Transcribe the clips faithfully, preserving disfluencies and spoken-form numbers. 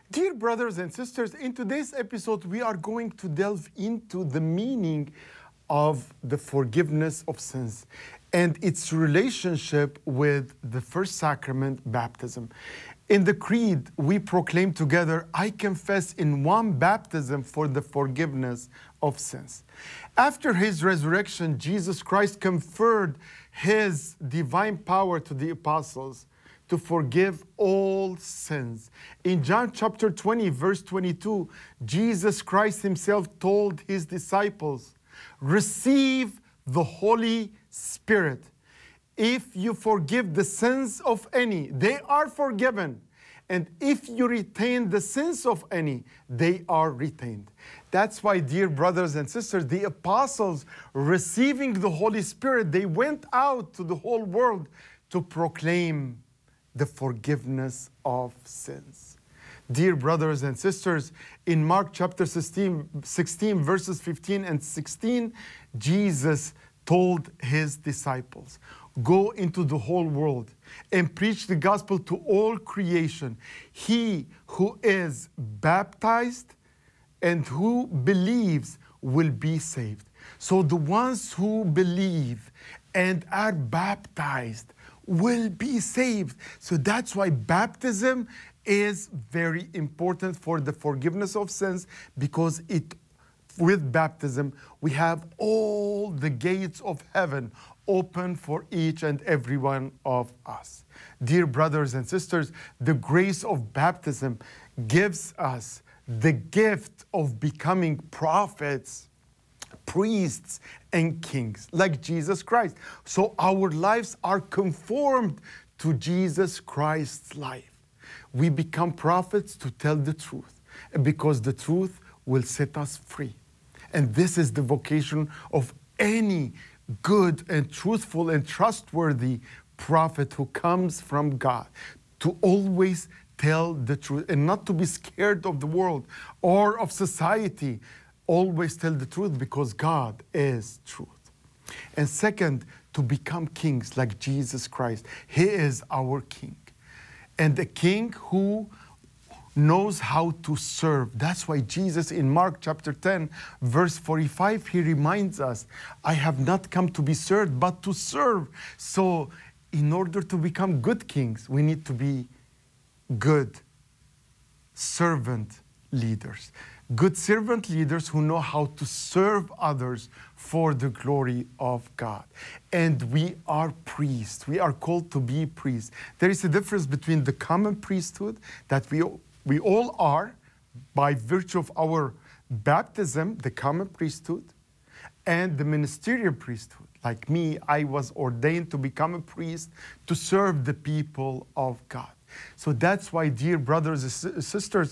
Dear brothers and sisters, in today's episode, we are going to delve into the meaning of the forgiveness of sins and its relationship with the first sacrament, baptism. In the Creed, we proclaim together, I confess in one baptism for the forgiveness of sins. After his resurrection, Jesus Christ conferred his divine power to the apostles to forgive all sins. In John chapter twenty, verse twenty-two, Jesus Christ himself told his disciples, receive the Holy Spirit. If you forgive the sins of any, they are forgiven. And if you retain the sins of any, they are retained. That's why, dear brothers and sisters, the apostles receiving the Holy Spirit, they went out to the whole world to proclaim the forgiveness of sins. Dear brothers and sisters, in Mark chapter sixteen, sixteen, verses fifteen and sixteen, Jesus told his disciples, go into the whole world and preach the gospel to all creation. He who is baptized and who believes will be saved. So the ones who believe and are baptized will be saved. So that's why baptism is very important for the forgiveness of sins, because it, with baptism, we have all the gates of heaven open for each and every one of us. Dear brothers and sisters, the grace of baptism gives us the gift of becoming prophets, priests, and kings, like Jesus Christ. So our lives are conformed to Jesus Christ's life. We become prophets to tell the truth, because the truth will set us free. And this is the vocation of any good and truthful and trustworthy prophet who comes from God, to always tell the truth and not to be scared of the world or of society. Always tell the truth, because God is truth. And second, to become kings like Jesus Christ. He is our king. And a king who knows how to serve. That's why Jesus in Mark chapter ten, verse forty-five, he reminds us, I have not come to be served, but to serve. So in order to become good kings, we need to be good servant leaders. Good servant leaders who know how to serve others for the glory of God. And we are priests. We are called to be priests. There is a difference between the common priesthood that we, we all are by virtue of our baptism, the common priesthood, and the ministerial priesthood. Like me, I was ordained to become a priest to serve the people of God. So that's why, dear brothers and sisters,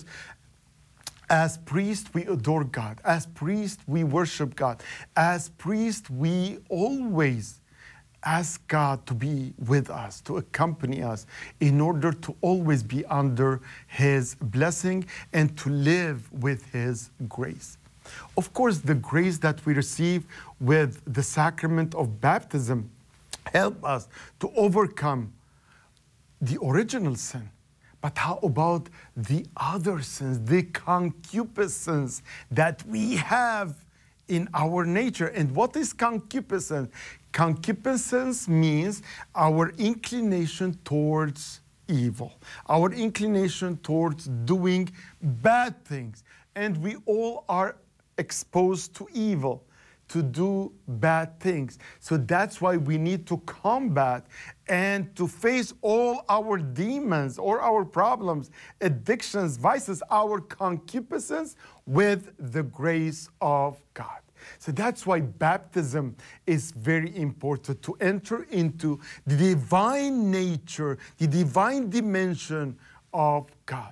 as priests, we adore God. As priests, we worship God. As priests, we always ask God to be with us, to accompany us, in order to always be under His blessing and to live with His grace. Of course, the grace that we receive with the sacrament of baptism help us to overcome the original sin. But how about the other sins, the concupiscence that we have in our nature? And what is concupiscence? Concupiscence means our inclination towards evil, our inclination towards doing bad things. And we all are exposed to evil, to do bad things. So that's why we need to combat and to face all our demons or our problems, addictions, vices, our concupiscence with the grace of God. So that's why baptism is very important, to enter into the divine nature, the divine dimension of God.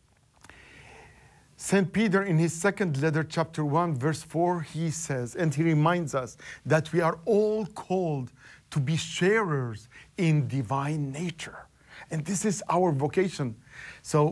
Saint Peter, in his second letter, chapter one, verse four, he says, and he reminds us that we are all called to be sharers in divine nature. And this is our vocation. So